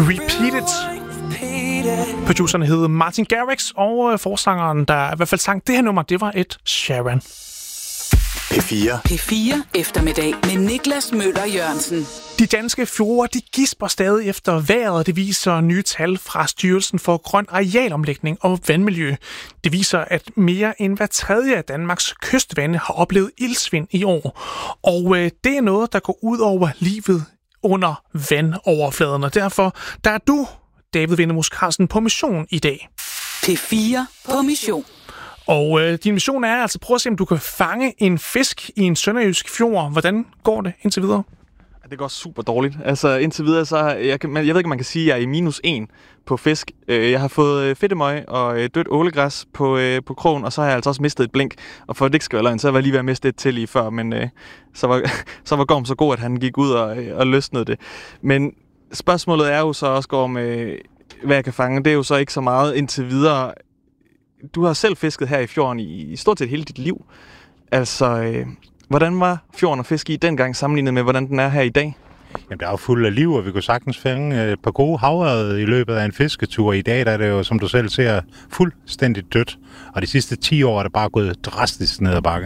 Repeat It. Produceren hed Martin Garrix, og forsangeren, der i hvert fald sang det her nummer, det var Ed Sheeran. P4 eftermiddag med Niklas Møller Jørgensen. De danske fjorde, de gisper stadig efter vejret. Det viser nye tal fra Styrelsen for Grøn Arealomlægning og Vandmiljø. Det viser, at mere end hver tredje af Danmarks kystvande har oplevet iltsvind i år. Og det er noget, der går ud over livet under vandoverfladen. Og derfor der er du, David Vindemus Carlsen, på mission i dag. P4 på mission. Og din mission er altså, prøv at se, om du kan fange en fisk i en sønderjysk fjord. Hvordan går det indtil videre? Det går super dårligt. Altså indtil videre, så jeg ved ikke, om man kan sige, at jeg er i -1 på fisk. Jeg har fået fedtemøg og dødt ålegræs på krogen, og så har jeg altså også mistet et blink. Og for at det ikke skal være løgn, så var jeg lige ved at miste et til lige før, men så var Gorm så god, at han gik ud og løsnede det. Men spørgsmålet er jo så også, Gorm, hvad jeg kan fange. Det er jo så ikke så meget indtil videre. Du har selv fisket her i fjorden i stort set hele dit liv. Altså, hvordan var fjorden at fiske i dengang sammenlignet med, hvordan den er her i dag? Jamen, der er jo fuld af liv, og vi kunne sagtens fange et par gode havørred i løbet af en fisketur. I dag der er det jo, som du selv ser, fuldstændig dødt. Og de sidste 10 år er det bare gået drastisk ned ad bakke.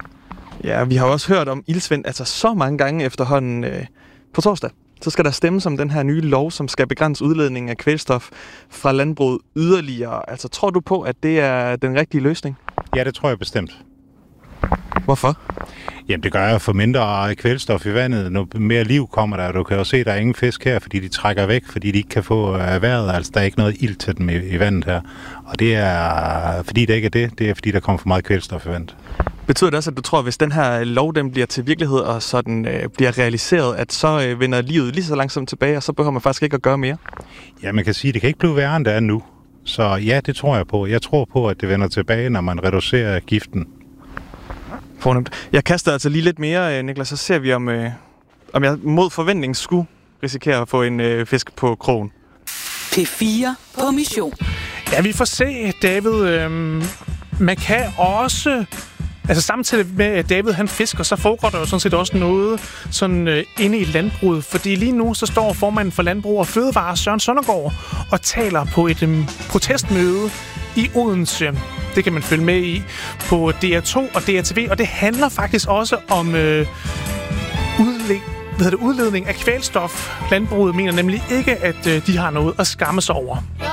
Ja, vi har også hørt om iltsvind altså så mange gange efterhånden. På torsdag så skal der stemmes om den her nye lov, som skal begrænse udledningen af kvælstof fra landbruget yderligere. Altså, tror du på, at det er den rigtige løsning? Ja, det tror jeg bestemt. Hvorfor? Jamen, det gør jeg for mindre kvælstof i vandet. Nu mere liv kommer der. Du kan jo se, at der er ingen fisk her, fordi de trækker væk, fordi de ikke kan få vejret. Altså, der er ikke noget ilt til dem i vandet her. Og det er, fordi det ikke er det, det er, fordi der kommer for meget kvælstof i vandet. Betyder det også, at du tror, at hvis den her lov den bliver til virkelighed, og så den bliver realiseret, at så vender livet lige så langsomt tilbage, og så behøver man faktisk ikke at gøre mere? Ja, man kan sige, at det kan ikke blive værre, end det er nu. Så ja, det tror jeg på. Jeg tror på, at det vender tilbage, når man reducerer giften. Fornemt. Jeg kaster altså lige lidt mere, Niklas, så ser vi, om jeg mod forventning skulle risikere at få en fisk på krogen. P4 på mission. Ja, vi får se, David. Man kan også... Altså samtidig med, at David han fisker, så foregår der jo sådan set også noget sådan inde i landbruget. Fordi lige nu så står formanden for Landbrug og Fødevare, Søren Søndergaard, og taler på et protestmøde i Odense. Det kan man følge med i på DR2 og DRTV, og det handler faktisk også om udledning af kvælstof. Landbruget mener nemlig ikke, at de har noget at skamme sig over.